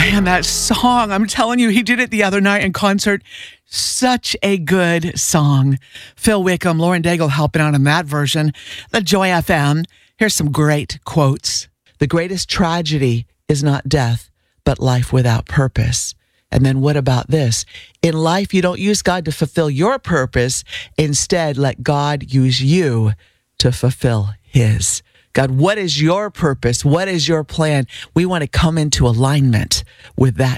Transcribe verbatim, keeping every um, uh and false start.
Man, that song, I'm telling you, he did it the other night in concert. Such a good song. Phil Wickham, Lauren Daigle helping out on that version. The Joy F M. Here's some great quotes. The greatest tragedy is not death, but life without purpose. And then what about this? In life, you don't use God to fulfill your purpose. Instead, let God use you to fulfill his. God, what is your purpose? What is your plan? We want to come into alignment with that